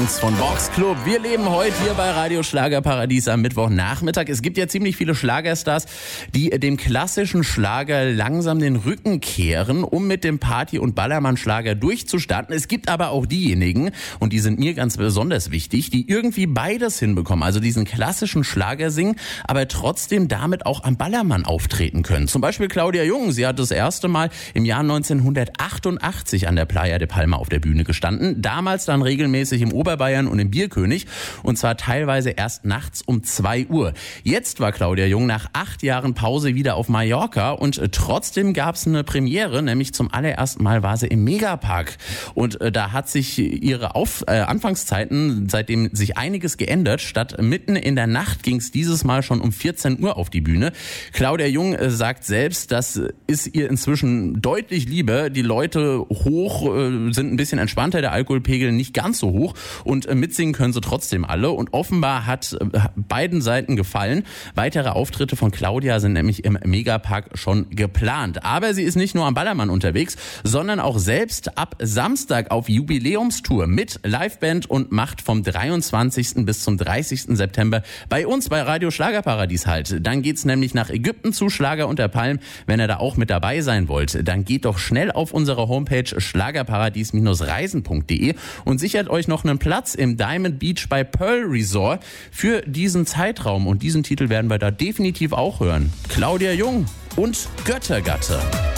Songs von Vox Club. Wir leben heute hier bei Radio Schlagerparadies am Mittwochnachmittag. Es gibt ja ziemlich viele Schlagerstars, die dem klassischen Schlager langsam den Rücken kehren, um mit dem Party- und Ballermann-Schlager durchzustarten. Es gibt aber auch diejenigen, und die sind mir ganz besonders wichtig, die irgendwie beides hinbekommen. Also diesen klassischen Schlager singen, aber trotzdem damit auch am Ballermann auftreten können. Zum Beispiel Claudia Jung. Sie hat das erste Mal im Jahr 1988 an der Playa de Palma auf der Bühne gestanden. Damals dann regelmäßig im Oberbayern und im Bierkönig. Und zwar teilweise erst nachts um 2 Uhr. Jetzt war Claudia Jung nach 8 Jahren Pause wieder auf Mallorca. Und trotzdem gab es eine Premiere. Nämlich zum allerersten Mal war sie im Megapark. Und da hat sich ihre Anfangszeiten, seitdem sich einiges geändert. Statt mitten in der Nacht ging es dieses Mal schon um 14 Uhr auf die Bühne. Claudia Jung sagt selbst, das ist ihr inzwischen deutlich lieber. Die Leute hoch sind ein bisschen entspannter, der Alkoholpegel nicht ganz so hoch und mitsingen können sie trotzdem alle. Und offenbar hat beiden Seiten gefallen. Weitere Auftritte von Claudia sind nämlich im Megapark schon geplant. Aber sie ist nicht nur am Ballermann unterwegs, sondern auch selbst ab Samstag auf Jubiläumstour mit Liveband und macht vom 23. bis zum 30. September bei uns bei Radio Schlagerparadies halt. Dann geht's nämlich nach Ägypten zu Schlager unter Palm. Wenn ihr da auch mit dabei sein wollt, dann geht doch schnell auf unsere Homepage schlagerparadies-reisen.de und sichert euch noch einen Platz im Diamond Beach bei Pearl Resort für diesen Zeitraum. Und diesen Titel werden wir da definitiv auch hören. Claudia Jung und Göttergatte.